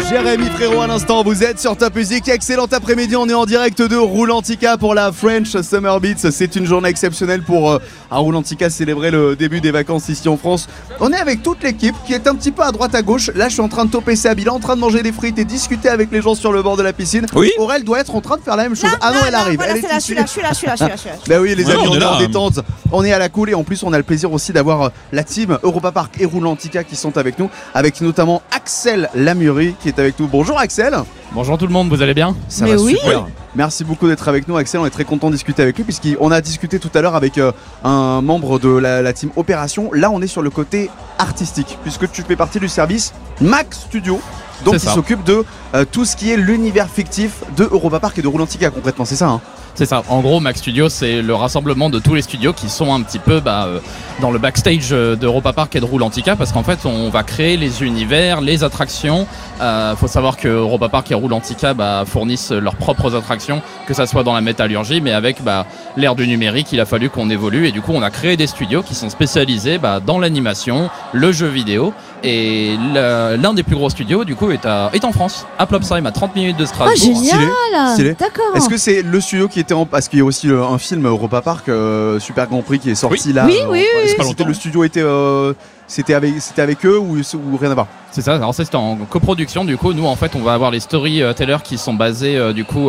Jérémy Frérot à l'instant, vous êtes sur Top Music. Excellent après-midi, on est en direct de Roulantica pour la French Summer Beats. C'est une journée exceptionnelle pour à Roulantica célébrer le début des vacances ici en France. On est avec toute l'équipe qui est un petit peu à droite à gauche. Là je suis en train de toper Sabila, en train de manger des frites et discuter avec les gens sur le bord de la piscine. Oui. Aurel doit être en train de faire la même chose. Elle arrive. Voilà, Elle est je suis là. Bah oui les amis, on est en là. détente. On est à la cool et en plus on a le plaisir aussi d'avoir la team Europa Park et Roulantica qui sont avec nous. Avec notamment Axel Lamurie qui est avec nous. Bonjour Axel. Bonjour tout le monde, vous allez bien? Ça Mais va oui. super. Merci beaucoup d'être avec nous Axel, on est très content de discuter avec lui puisqu'on a discuté tout à l'heure avec un membre de la team Opération. Là on est sur le côté artistique puisque tu fais partie du service Mac Studio, donc qui s'occupe de tout ce qui est l'univers fictif de Europa Park et de Roulantica concrètement, c'est ça hein? C'est ça, en gros Mac Studio c'est le rassemblement de tous les studios qui sont un petit peu dans le backstage d'Europa Park et de Roulantica, parce qu'en fait on va créer les univers, les attractions. Faut savoir que Europa Park et Roulantica fournissent leurs propres attractions, que ça soit dans la métallurgie, mais avec l'ère du numérique il a fallu qu'on évolue et du coup on a créé des studios qui sont spécialisés dans l'animation, le jeu vidéo. Et l'un des plus gros studios du coup est en France, à Plopsheim, à 30 minutes de Strasbourg. Oh génial. Stylé. D'accord. Est-ce que c'est le studio qui était parce qu'il y a aussi un film Europa Park Super Grand Prix qui est sorti là Oui. C'était le studio c'était avec eux ou rien à voir? C'est ça, alors ça c'était en coproduction du coup. Nous en fait on va avoir les storytellers qui sont basés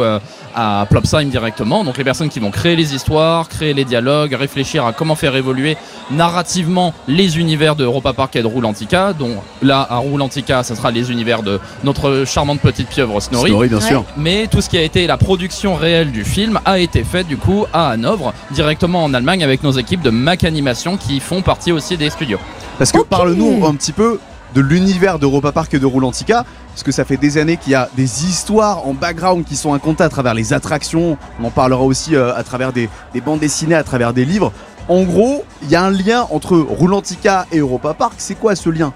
à Plopsheim directement. Donc les personnes qui vont créer les histoires, créer les dialogues, réfléchir à comment faire évoluer narrativement les univers de Europa Park et de Roulantica. Donc là à Roulantica ça sera les univers de notre charmante petite pieuvre Snorri. Snorri bien sûr. Mais tout ce qui a été la production réelle du film a été fait du coup à Hanovre, directement en Allemagne avec nos équipes de Mac Animation qui font partie aussi des studios. Parce que Ok. parle-nous un petit peu de l'univers d'Europa Park et de Roulantica, parce que ça fait des années qu'il y a des histoires en background qui sont racontées à travers les attractions, on en parlera aussi à travers des bandes dessinées, à travers des livres. En gros, il y a un lien entre Roulantica et Europa Park, c'est quoi ce lien?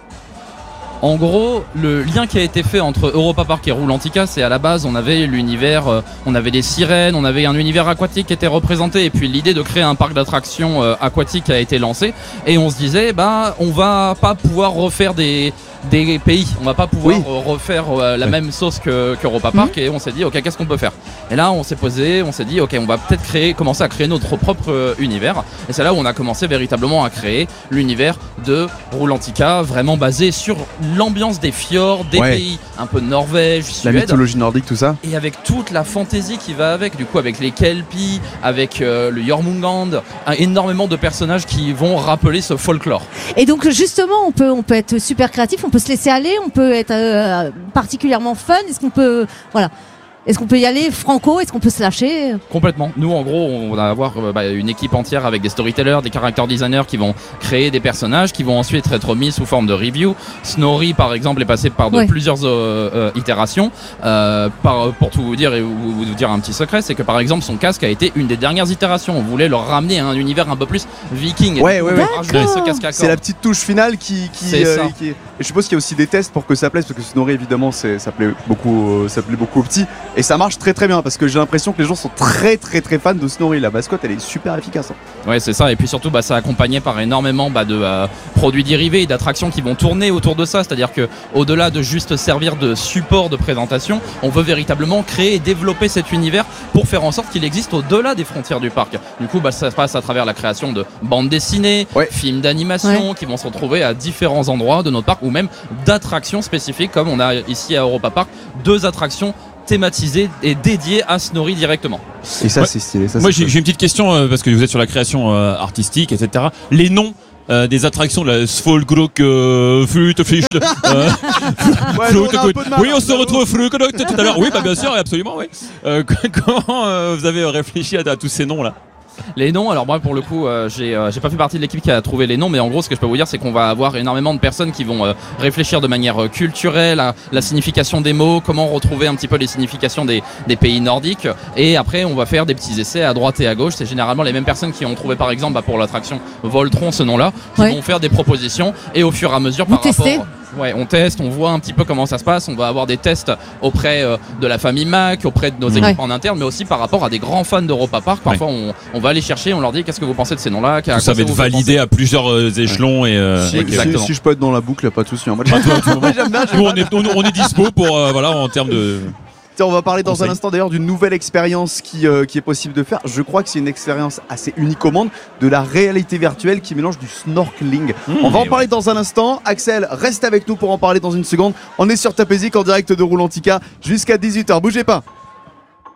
En gros, le lien qui a été fait entre Europa Park et Roulantica, c'est à la base, on avait l'univers, on avait des sirènes, on avait un univers aquatique qui était représenté, et puis l'idée de créer un parc d'attractions aquatique a été lancée, et on se disait, on va pas pouvoir refaire des pays, on va pas pouvoir refaire la même sauce qu'Europa Park, et on s'est dit, ok, qu'est-ce qu'on peut faire? Et là, on s'est posé, on s'est dit, ok, on va peut-être commencer à créer notre propre univers, et c'est là où on a commencé véritablement à créer l'univers de Roulantica, vraiment basé sur l'ambiance des fjords, des pays un peu Norvège, Suède. La mythologie nordique, tout ça. Et avec toute la fantaisie qui va avec, du coup avec les Kelpie, avec le Jormungand, énormément de personnages qui vont rappeler ce folklore. Et donc justement, on peut être super créatif, on peut se laisser aller, on peut être particulièrement fun. Est-ce qu'on peut y aller franco? Est-ce qu'on peut se lâcher? Complètement. Nous, en gros, on va avoir une équipe entière avec des storytellers, des character designers qui vont créer des personnages qui vont ensuite être mis sous forme de review. Snorri, par exemple, est passé par plusieurs itérations. Pour tout vous dire et vous dire un petit secret, c'est que par exemple, son casque a été une des dernières itérations. On voulait le ramener à un univers un peu plus viking. Ouais. Ce casque à C'est la cordes. petite touche finale qui et je suppose qu'il y a aussi des tests pour que ça plaise, parce que Snorri évidemment ça plaît beaucoup aux petits, et ça marche très très bien parce que j'ai l'impression que les gens sont très très très fans de Snorri. La mascotte elle est super efficace hein. Ouais, c'est ça, et puis surtout ça accompagné par énormément de produits dérivés et d'attractions qui vont tourner autour de ça, c'est-à-dire que au-delà de juste servir de support de présentation, on veut véritablement créer et développer cet univers pour faire en sorte qu'il existe au-delà des frontières du parc. Du coup ça passe à travers la création de bandes dessinées, films d'animation qui vont se retrouver à différents endroits de notre parc, ou même d'attractions spécifiques, comme on a ici à Europa Park 2 attractions thématisées et dédiées à Snorri directement. Et ça c'est stylé. Moi j'ai une petite question parce que vous êtes sur la création artistique, etc. Les noms des attractions, la Svolgrok, Flutfisch. Oui, on se retrouve Flutfisch tout à l'heure. Oui, bien sûr, absolument. Oui. Comment vous avez réfléchi à tous ces noms là? Les noms, alors moi pour le coup j'ai pas fait partie de l'équipe qui a trouvé les noms, mais en gros ce que je peux vous dire c'est qu'on va avoir énormément de personnes qui vont réfléchir de manière culturelle à la signification des mots, comment retrouver un petit peu les significations des pays nordiques, et après on va faire des petits essais à droite et à gauche. C'est généralement les mêmes personnes qui ont trouvé par exemple pour l'attraction Voltron ce nom là, qui vont faire des propositions, et au fur et à mesure Vous testez. Ouais, on teste, on voit un petit peu comment ça se passe. On va avoir des tests auprès de la famille Mac, auprès de nos équipes en interne, mais aussi par rapport à des grands fans d'Europa Park. Parfois, on va aller chercher, on leur dit qu'est-ce que vous pensez de ces noms-là. Ça va être validé à plusieurs échelons. Et, si je peux être dans la boucle, y a pas de souci. Moi, j'aime bien. Nous, on est dispo pour voilà en termes de. On va parler dans un instant d'ailleurs d'une nouvelle expérience qui est possible de faire. Je crois que c'est une expérience assez unique au monde, de la réalité virtuelle qui mélange du snorkeling. On va en parler dans un instant. Axel, reste avec nous pour en parler dans une seconde. On est sur Tapézik en direct de Roulantica jusqu'à 18h. Bougez pas.